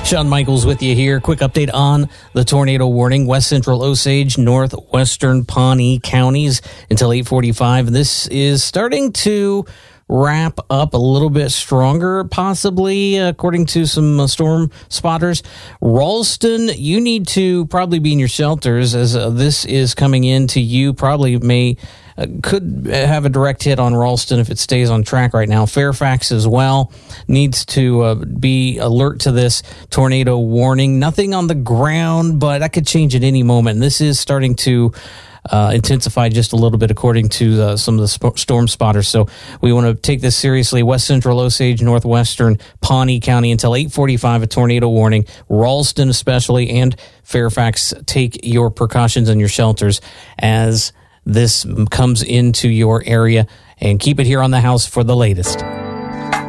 Sean Michaels with you here. Quick update on the tornado warning. West Central Osage, northwestern Pawnee counties until 8:45. This is starting to wrap up a little bit stronger, possibly, according to some storm spotters. Ralston, you need to probably be in your shelters as this is coming into you. Probably could have a direct hit on Ralston if it stays on track right now. Fairfax as well needs to be alert to this tornado warning. Nothing on the ground, but that could change at any moment. This is starting to intensify just a little bit according to some of the storm spotters. So we want to take this seriously. West Central Osage, northwestern Pawnee County until 8:45, a tornado warning. Ralston especially and Fairfax, take your precautions and your shelters as this comes into your area, and keep it here on the house for the latest.